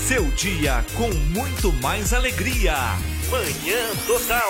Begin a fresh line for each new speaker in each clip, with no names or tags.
Seu dia com muito mais alegria. Manhã Total.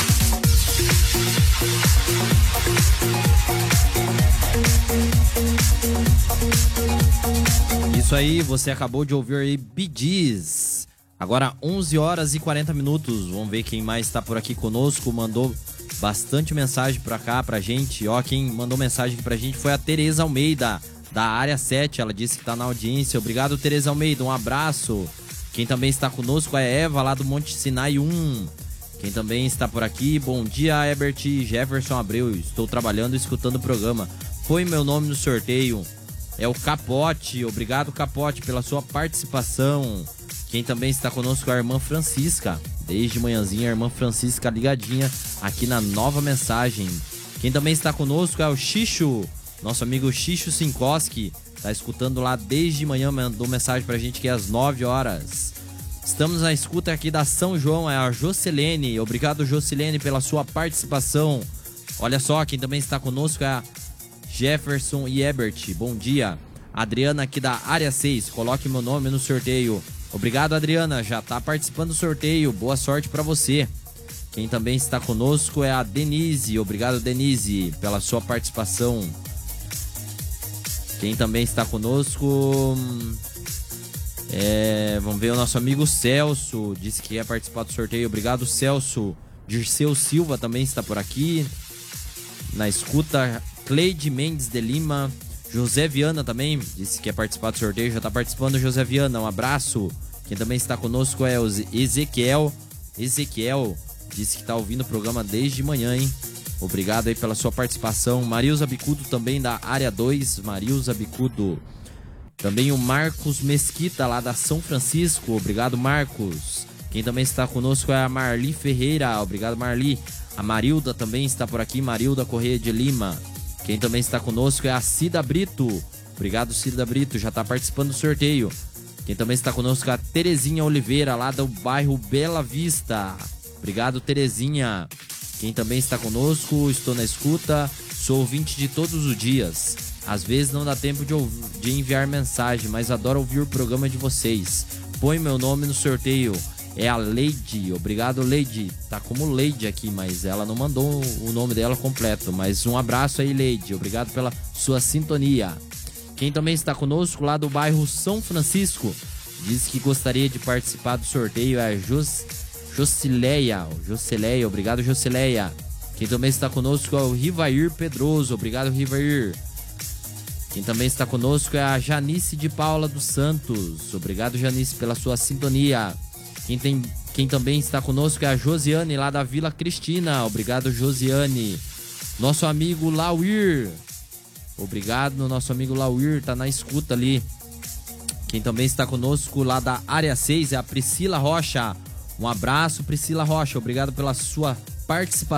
Isso aí, você acabou de ouvir aí Bee Gees. Agora 11 horas e 40 minutos. Vamos ver quem mais está por aqui conosco. Mandou bastante mensagem pra cá, pra gente. Ó, quem mandou mensagem aqui pra gente foi a Tereza Almeida, da área 7. Ela disse que tá na audiência. Obrigado, Tereza Almeida. Um abraço. Quem também está conosco é a Eva, lá do Monte Sinai 1. Quem também está por aqui, bom dia, Herbert Jefferson Abreu. Estou trabalhando e escutando o programa. Põe meu nome no sorteio. É o Capote. Obrigado, Capote, pela sua participação. Quem também está conosco é a irmã Francisca. Desde manhãzinha, a irmã Francisca ligadinha aqui na nova mensagem. Quem também está conosco é o Xixo, nosso amigo Xixo Sinkoski. Está escutando lá desde manhã, mandou mensagem pra gente que é às 9 horas. Estamos na escuta aqui da São João, é a Jocelene. Obrigado, Jocelene, pela sua participação. Olha só, quem também está conosco é a Jefferson e Ebert. Bom dia. Adriana aqui da área 6. Coloque meu nome no sorteio. Obrigado, Adriana. Já está participando do sorteio. Boa sorte para você. Quem também está conosco é a Denise. Obrigado, Denise, pela sua participação. Quem também está conosco vamos ver o nosso amigo Celso. Disse que quer participar do sorteio. Obrigado, Celso. Dirceu Silva também está por aqui na escuta. Cleide Mendes de Lima. José Viana também disse que quer participar do sorteio. Já está participando, José Viana. Um abraço. Quem também está conosco é o Ezequiel. Ezequiel disse que está ouvindo o programa desde manhã, hein? Obrigado aí pela sua participação. Marilza Bicudo também da área 2. Marilza Bicudo. Também o Marcos Mesquita lá da São Francisco. Obrigado, Marcos. Quem também está conosco é a Marli Ferreira. Obrigado, Marli. A Marilda também está por aqui. Marilda Correia de Lima. Quem também está conosco é a Cida Brito. Obrigado, Cida Brito. Já está participando do sorteio. Quem também está conosco é a Terezinha Oliveira, lá do bairro Bela Vista. Obrigado, Terezinha. Quem também está conosco, estou na escuta. Sou ouvinte de todos os dias. Às vezes não dá tempo de enviar mensagem, mas adoro ouvir o programa de vocês. Põe meu nome no sorteio. É a Leide. Obrigado, Leide. Tá como Leide aqui, mas ela não mandou o nome dela completo. Mas um abraço aí, Leide. Obrigado pela sua sintonia. Quem também está conosco lá do bairro São Francisco diz que gostaria de participar do sorteio é a Jocileia. Obrigado, Jocileia. Quem também está conosco é o Rivair Pedroso. Obrigado, Rivair. Quem também está conosco é a Janice de Paula dos Santos. Obrigado, Janice, pela sua sintonia. Quem também está conosco é a Josiane, lá da Vila Cristina. Obrigado, Josiane. Nosso amigo Lauir. Obrigado, nosso amigo Lauir, tá na escuta ali. Quem também está conosco lá da área 6 é a Priscila Rocha. Um abraço, Priscila Rocha. Obrigado pela sua participação.